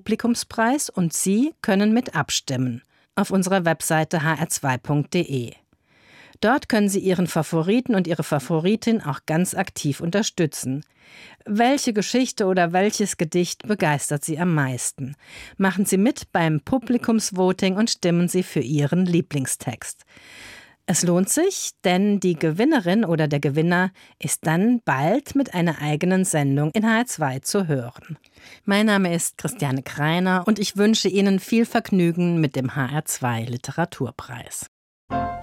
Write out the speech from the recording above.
Publikumspreis und Sie können mit abstimmen auf unserer Webseite hr2.de. Dort können Sie Ihren Favoriten und Ihre Favoritin auch ganz aktiv unterstützen. Welche Geschichte oder welches Gedicht begeistert Sie am meisten? Machen Sie mit beim Publikumsvoting und stimmen Sie für Ihren Lieblingstext. Es lohnt sich, denn die Gewinnerin oder der Gewinner ist dann bald mit einer eigenen Sendung in HR2 zu hören. Mein Name ist Christiane Kreiner und ich wünsche Ihnen viel Vergnügen mit dem HR2 Literaturpreis.